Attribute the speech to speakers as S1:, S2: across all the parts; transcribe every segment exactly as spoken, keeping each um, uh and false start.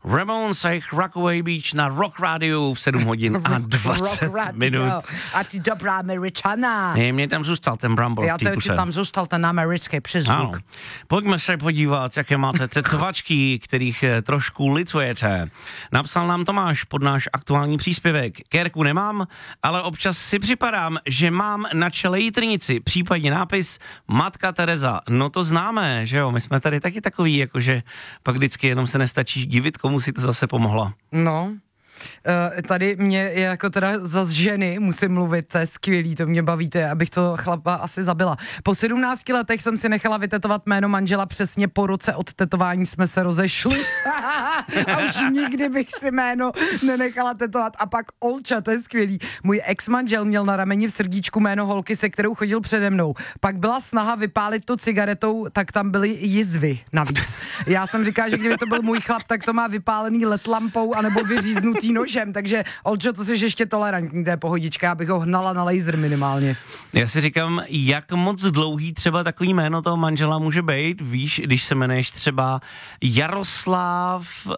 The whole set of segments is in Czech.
S1: Ramones a jejich Rockaway Beach na Rock Radio v sedm hodin a dvacet minut.
S2: A ty dobrá Američana.
S1: Ne, mě tam zůstal ten brambor v té
S2: Já
S1: puse.
S2: to tam zůstal ten americký přizvuk.
S1: Ano. Pojďme se podívat, jaké máte tetovačky, kterých trošku licujete. Napsal nám Tomáš pod náš aktuální příspěvek. Kérku nemám, ale občas si připadám, že mám na čele jitrnici, případně nápis Matka Tereza. No to známe, že jo, my jsme tady taky takový, jakože pak vždycky jenom se nestačíš divit, komu si to zase pomohla.
S2: No. Uh, tady mě je jako teda za ženy musím mluvit, to je skvělý, to mě bavíte, abych to chlapa asi zabila. Po sedmnácti letech jsem si nechala vytetovat jméno manžela, přesně po roce od tetování jsme se rozešli. A už nikdy bych si jméno nenechala tetovat. A pak Olča, to je skvělý. Můj ex-manžel měl na rameni v srdíčku jméno holky, se kterou chodil přede mnou. Pak byla snaha vypálit to cigaretou, tak tam byly jizvy navíc. Já jsem říkala, že kdyby to byl můj chlap, tak to má vypálený led lampou anebo vyříznutý nožem, takže Olčo, to jsi ještě tolerantní, to je pohodička, abych ho hnala na laser minimálně.
S1: Já si říkám, jak moc dlouhý třeba takový jméno toho manžela může být, víš, když se jmenuješ třeba Jaroslav, uh,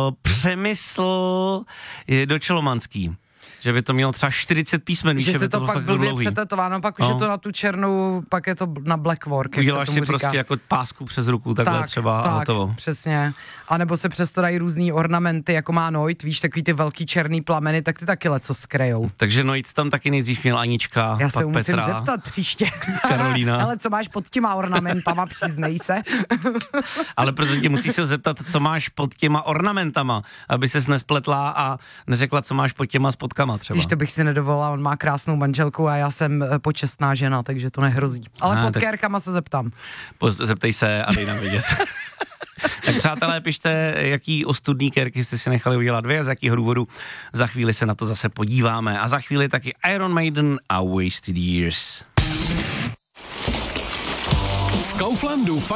S1: Přemysl, do Čelomanský. Že by to mělo třeba čtyřicet písmen, víš,
S2: že se
S1: to,
S2: to pak blbě přetetováno, pak už
S1: no.
S2: je to na tu černou, pak je to na black work.
S1: Uděláš si
S2: říká.
S1: prostě jako pásku přes ruku, takhle
S2: tak,
S1: třeba
S2: tak,
S1: hotovo.
S2: Přesně. A nebo se přesto dají různý ornamenty, jako má Noit, víš, takový ty velký černý plameny, tak ty taky leco skrejou.
S1: Takže Noit tam taky nejdřív měl Anička,
S2: Já
S1: pak
S2: se musím
S1: Petra,
S2: zeptat příště.
S1: Karolína.
S2: Ale co máš pod těma ornamentama, přiznej se.
S1: Ale prostě musíš se zeptat, co máš pod těma ornamentama, aby ses nespletla a neřekla, co máš pod těma spodkama třeba.
S2: Když to bych si nedovolila, on má krásnou manželku a já jsem počestná žena, takže to nehrozí. Ale a, pod tak... kérkama se zeptám.
S1: Zeptej se a dej nám vědět. Tak přátelé, pište, jaký ostudný kérky jste si nechali udělat vy a z jakýho důvodu. Za chvíli se na to zase podíváme. A za chvíli taky Iron Maiden a Wasted Years.
S3: V Kauflandu